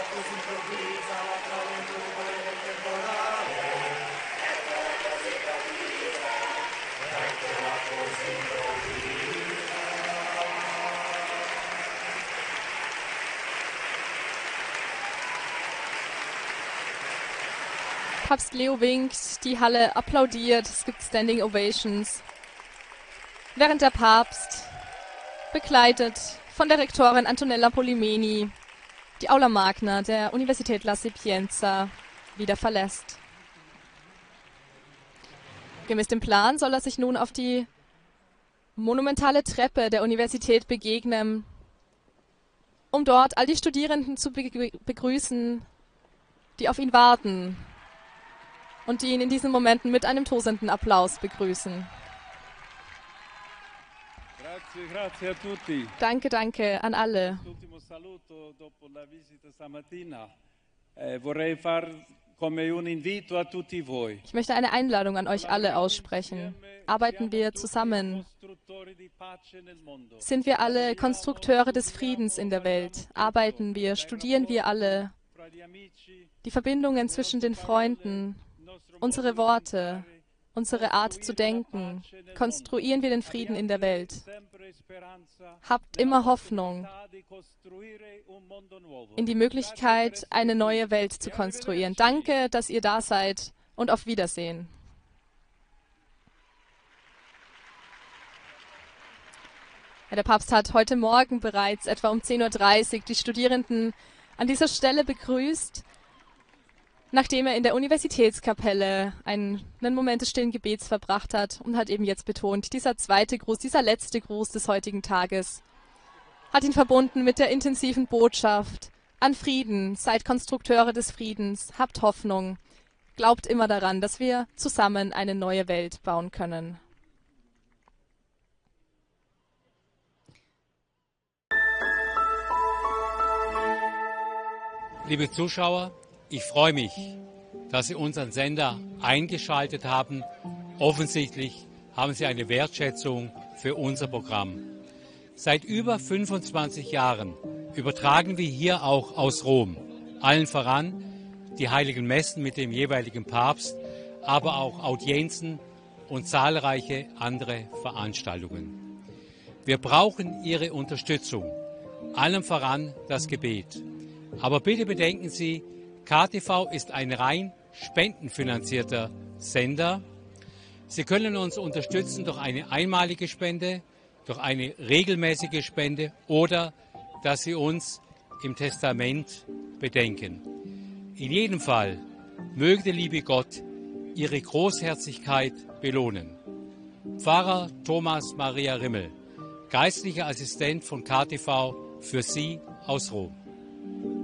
Papst Leo winkt, die Halle applaudiert, es gibt Standing Ovations. Während der Papst, begleitet von der Rektorin Antonella Polimeni, die Aula Magna der Universität La Sapienza wieder verlässt. Gemäß dem Plan soll er sich nun auf die monumentale Treppe der Universität begegnen, um dort all die Studierenden zu begrüßen, die auf ihn warten und die ihn in diesen Momenten mit einem tosenden Applaus begrüßen. Grazie a tutti. Danke, danke an alle. L'ultimo saluto dopo la visita stamattina. Vorrei far come un invito a tutti voi. Ich möchte eine Einladung an euch alle aussprechen. Arbeiten wir zusammen. Sind wir alle Konstrukteure des Friedens in der Welt? Arbeiten wir, studieren wir alle die Verbindungen zwischen den Freunden, unsere Worte, unsere Art zu denken, konstruieren wir den Frieden in der Welt. Habt immer Hoffnung in die Möglichkeit, eine neue Welt zu konstruieren. Danke, dass ihr da seid und auf Wiedersehen. Ja, der Papst hat heute Morgen bereits etwa um 10:30 Uhr die Studierenden an dieser Stelle begrüßt, nachdem er in der Universitätskapelle einen Moment des stillen Gebets verbracht hat und hat eben jetzt betont, dieser zweite Gruß, dieser letzte Gruß des heutigen Tages hat ihn verbunden mit der intensiven Botschaft an Frieden. Seid Konstrukteure des Friedens, habt Hoffnung, glaubt immer daran, dass wir zusammen eine neue Welt bauen können. Liebe Zuschauer, ich freue mich, dass Sie unseren Sender eingeschaltet haben. Offensichtlich haben Sie eine Wertschätzung für unser Programm. Seit über 25 Jahren übertragen wir hier auch aus Rom, allen voran die heiligen Messen mit dem jeweiligen Papst, aber auch Audienzen und zahlreiche andere Veranstaltungen. Wir brauchen Ihre Unterstützung, allem voran das Gebet. Aber bitte bedenken Sie, KTV ist ein rein spendenfinanzierter Sender. Sie können uns unterstützen durch eine einmalige Spende, durch eine regelmäßige Spende oder dass Sie uns im Testament bedenken. In jedem Fall möge der liebe Gott Ihre Großherzigkeit belohnen. Pfarrer Thomas Maria Rimmel, geistlicher Assistent von KTV, für Sie aus Rom.